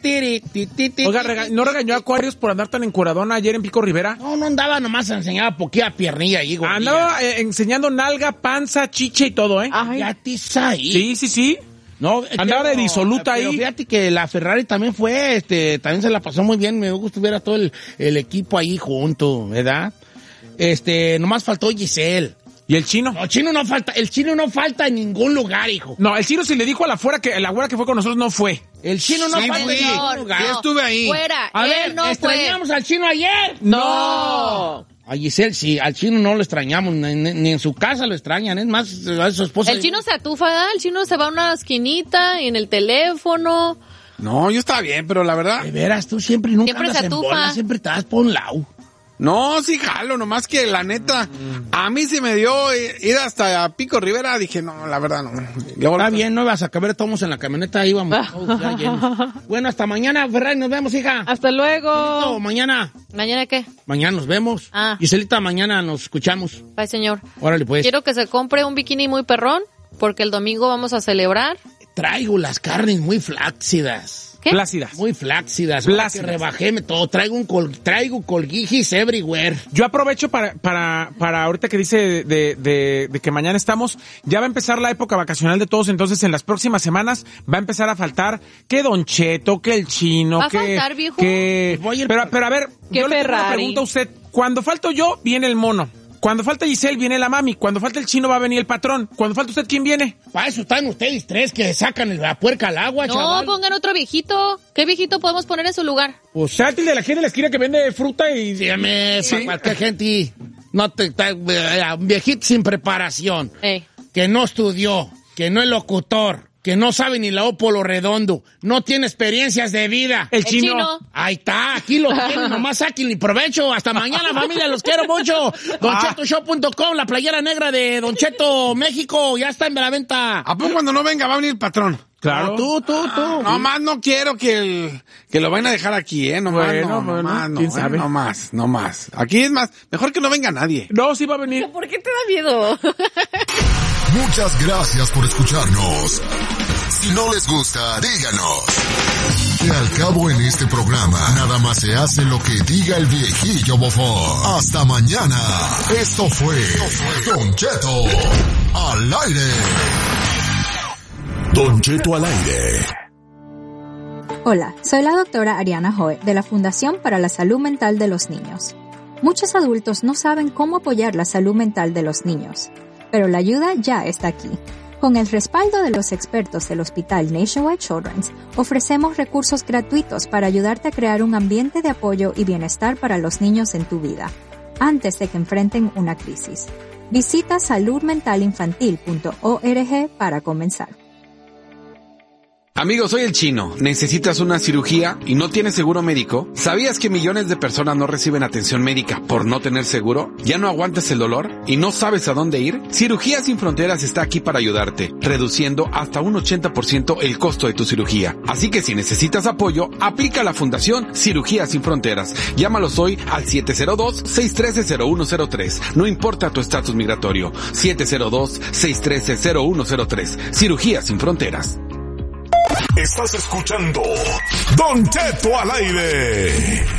Oiga, ¿no regañó a Aquarius por andar tan encueradona ayer en Pico Rivera? No andaba, nomás enseñaba poquita piernilla ahí, güey. Andaba enseñando nalga, panza, chiche y todo, ¿eh? Ay. Ya te ahí. Sí. No, andaba de disoluta ahí. Pero fíjate que la Ferrari también fue, también se la pasó muy bien. Me gusta ver a todo el equipo ahí junto, ¿verdad? Nomás faltó Giselle. ¿Y el chino? No, el chino no falta en ningún lugar, hijo. No, el chino sí le dijo a la güera que fue con nosotros no fue. El chino no falta en ningún lugar. Yo estuve ahí. Fuera. A ver, no ¿extrañamos al chino ayer? No. A Giselle sí, al chino no lo extrañamos, ni en su casa lo extrañan, es más, a su esposa. El chino se atufa, ¿verdad? El chino se va a una esquinita y en el teléfono. No, yo estaba bien, pero la verdad... De veras, tú nunca Siempre andas se en atufa. bola, siempre te das por un lado. No, sí jalo, nomás que la neta, a mí se me dio ir hasta Pico Rivera, dije, no, la verdad no. Está bien, no ibas a caber todos en la camioneta, ahí vamos todos ya llenos. Bueno, hasta mañana, Ferrari, nos vemos, hija. Hasta luego. No, mañana. ¿Mañana qué? Mañana nos vemos. Giselita, mañana nos escuchamos. Bye, señor. Órale, pues. Quiero que se compre un bikini muy perrón, porque el domingo vamos a celebrar. Traigo las carnes muy flácidas. ¿Qué? Flácidas. Muy flácidas. Flácidas. Que rebajéme todo. Traigo colguijis everywhere. Yo aprovecho para ahorita que dice de que mañana estamos, ya va a empezar la época vacacional de todos, entonces en las próximas semanas va a empezar a faltar que Don Cheto, que el chino, ¿Va a que... faltar, viejo? Pero a ver, ¿Qué yo le tengo una Ferrari? pregunta a usted. Cuando falto yo, viene el mono. Cuando falta Giselle, viene la mami. Cuando falta el chino, va a venir el patrón. Cuando falta usted, ¿quién viene? Para eso están ustedes tres que sacan la puerca al agua, No, chaval. pongan otro viejito. ¿Qué viejito podemos poner en su lugar? Pues salte de la gente de la esquina que vende fruta y... Dígame, cualquier gente, viejito sin preparación, que no estudió, que no es locutor, que no sabe ni la O por lo redondo, no tiene experiencias de vida. El chino. Ahí está, aquí lo tienen, nomás saquen y provecho. Hasta mañana, familia, los quiero mucho. DonChetoShow.com, la playera negra de Don Cheto, México, ya está en la venta. ¿A poco cuando no venga va a venir el patrón? Claro. No, tú. Nomás no quiero que lo vayan a dejar aquí, Nomás, ¿quién sabe? No más. Aquí es más, mejor que no venga nadie. No, sí va a venir. ¿Por qué te da miedo? Muchas gracias por escucharnos. Si no les gusta, díganos. Que al cabo en este programa, nada más se hace lo que diga el viejillo bofón. Hasta mañana. Esto fue Don Cheto al aire. Don Cheto al aire. Hola, soy la doctora Ariana Joe de la Fundación para la Salud Mental de los Niños. Muchos adultos no saben cómo apoyar la salud mental de los niños, pero la ayuda ya está aquí. Con el respaldo de los expertos del Hospital Nationwide Children's, ofrecemos recursos gratuitos para ayudarte a crear un ambiente de apoyo y bienestar para los niños en tu vida, antes de que enfrenten una crisis. Visita saludmentalinfantil.org para comenzar. Amigo, soy el chino. ¿Necesitas una cirugía y no tienes seguro médico? ¿Sabías que millones de personas no reciben atención médica por no tener seguro? ¿Ya no aguantas el dolor y no sabes a dónde ir? Cirugías Sin Fronteras está aquí para ayudarte, reduciendo hasta un 80% el costo de tu cirugía. Así que si necesitas apoyo, aplica a la Fundación Cirugías Sin Fronteras. Llámalos hoy al 702-613-0103. No importa tu estatus migratorio. 702-613-0103. Cirugías Sin Fronteras. Estás escuchando Don Cheto al aire.